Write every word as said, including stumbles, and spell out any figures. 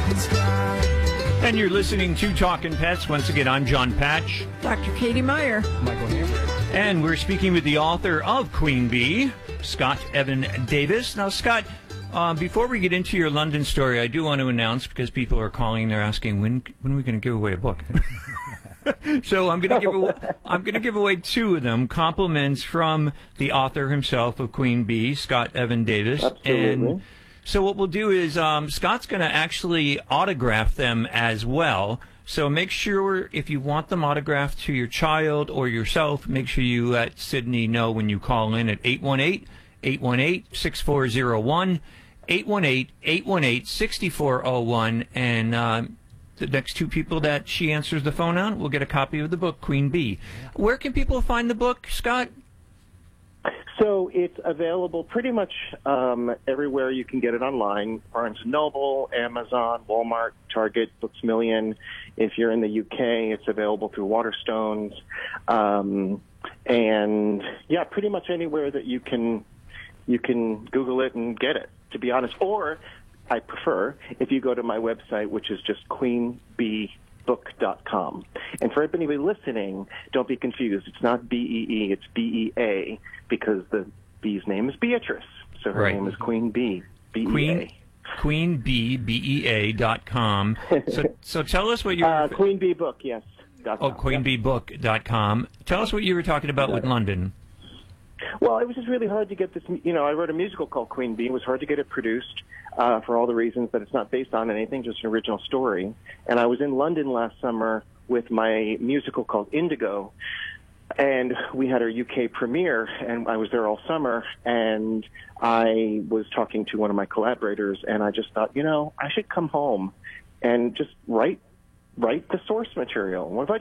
And you're listening to Talkin' Pets. Once again, I'm John Patch. Doctor Katie Meyer. Michael Hammer. And we're speaking with the author of Queen Bee, Scott Evan Davis. Now, Scott, uh, before we get into your London story, I do want to announce, because people are calling, they're asking, when when are we going to give away a book? So I'm going to give away, I'm going to give away two of them, compliments from the author himself of Queen Bee, Scott Evan Davis. Absolutely. And so what we'll do is um, Scott's going to actually autograph them as well. So make sure if you want them autographed to your child or yourself, make sure you let Sydney know when you call in at eight one eight, eight one eight, six four zero one, eight one eight, eight one eight, six four zero one, and uh, the next two people that she answers the phone on will get a copy of the book, Queen Bee. Where can people find the book, Scott? So it's available pretty much um, everywhere you can get it online. Barnes and Noble, Amazon, Walmart, Target, Books Million. If you're in the U K, it's available through Waterstones. Um, and, yeah, pretty much anywhere that you can you can Google it and get it, to be honest. Or, I prefer, if you go to my website, which is just queen bee book dot com. And for everybody listening, don't be confused. It's not B E E, it's B E A, because the bee's name is Beatrice. So her Right. name is Queen Bee, B E A. Queen, Queen Bee, B E A dot com. So, so tell us what you Uh, Queen Bee Book, yes. Dot Oh, com. queen bee book dot com. Tell us what you were talking about with London. Well, it was just really hard to get this. You know, I wrote a musical called Queen Bee. It was hard to get it produced uh, for all the reasons that it's not based on anything, just an original story. And I was in London last summer with my musical called Indigo, and we had our U K premiere, and I was there all summer, and I was talking to one of my collaborators, and I just thought, you know, I should come home and just write write the source material. What if I